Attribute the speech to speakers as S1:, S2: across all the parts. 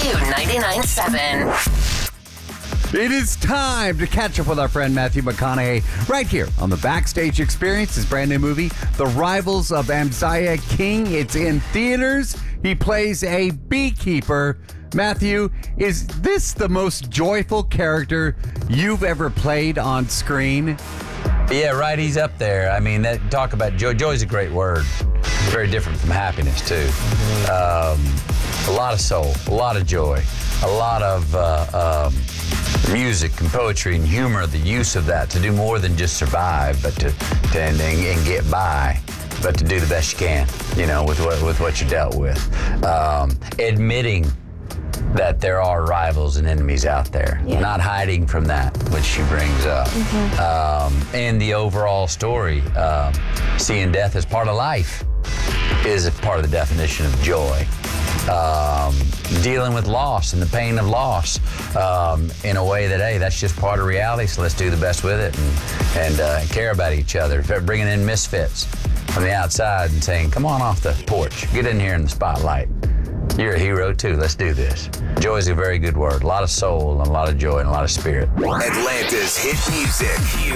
S1: Q99.7.
S2: It is time to catch up with our friend Matthew McConaughey right here on the Backstage Experience, his brand new movie, The Rivals of Amaziah King. It's in theaters. He plays a beekeeper. Matthew, is this the most joyful character you've ever played on screen?
S3: Yeah, right. He's up there. I mean, talk about joy. Joy's a great word. It's very different from happiness, too. A lot of soul, a lot of joy, a lot of music and poetry and humor, the use of that to do more than just survive, but to and get by, but to do the best you can, you know, with what you're dealt with. Admitting that there are rivals and enemies out there, not hiding from that, which she brings up. And the overall story, seeing death as part of life is a part of the definition of joy. Dealing with loss and the pain of loss in a way that, hey, that's just part of reality, so let's do the best with it and care about each other. Bringing in misfits from the outside and saying, come on off the porch, get in here in the spotlight. You're a hero too, let's do this. Joy is a very good word. A lot of soul and a lot of joy and a lot of spirit.
S4: Atlanta's hit music,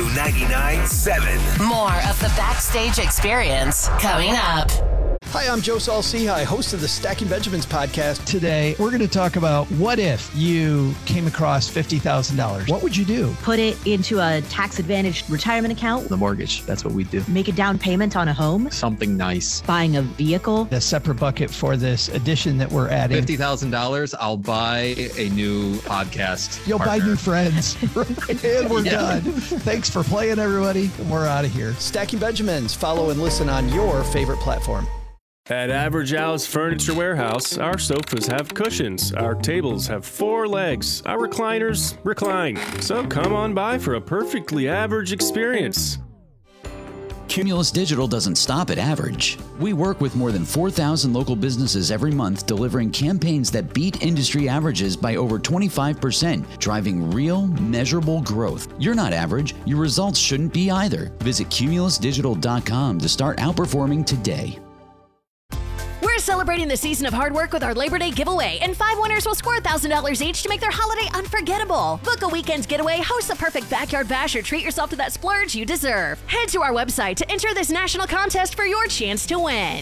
S4: Q99.7.
S1: More of the Backstage Experience coming up.
S5: Hi, I'm Joe Saul-Sehy, host of the Stacking Benjamins podcast. Today, we're going to talk about what if you came across $50,000? What would you do?
S6: Put it into a tax-advantaged retirement account.
S7: The mortgage, that's what we do.
S6: Make a down payment on a home.
S7: Something nice.
S6: Buying a vehicle.
S5: A separate bucket for this addition that we're adding.
S7: $50,000, I'll buy a new podcast
S5: You'll
S7: partner.
S5: buy new friends. And we're done. Thanks for playing, everybody. And we're out of here. Stacking Benjamins. Follow and listen on your favorite platform.
S8: At Average Al's Furniture Warehouse, our sofas have cushions, our tables have 4 legs, our recliners recline. So come on by for a perfectly average experience.
S9: Cumulus Digital doesn't stop at average. We work with more than 4,000 local businesses every month, delivering campaigns that beat industry averages by over 25%, driving real, measurable growth. You're not average. Your results shouldn't be either. Visit cumulusdigital.com to start outperforming today.
S10: We're celebrating the season of hard work with our Labor Day giveaway, and 5 winners will score $1,000 each to make their holiday unforgettable. Book a weekend getaway, host the perfect backyard bash, or treat yourself to that splurge you deserve. Head to our website to enter this national contest for your chance to win.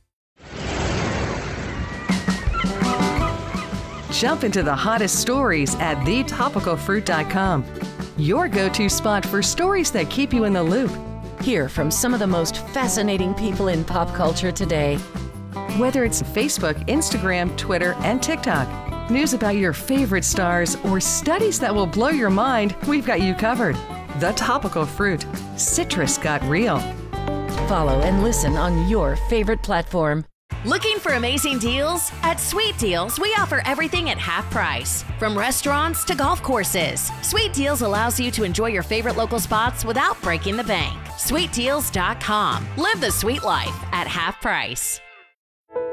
S11: Jump into the hottest stories at thetopicalfruit.com. Your go-to spot for stories that keep you in the loop.
S12: Hear from some of the most fascinating people in pop culture today.
S11: Whether it's Facebook, Instagram, Twitter, and TikTok, news about your favorite stars, or studies that will blow your mind, we've got you covered. The Topical Fruit. Citrus got real.
S12: Follow and listen on your favorite platform.
S10: Looking for amazing deals? At Sweet Deals, we offer everything at half price. From restaurants to golf courses, Sweet Deals allows you to enjoy your favorite local spots without breaking the bank. SweetDeals.com. Live the sweet life at half price.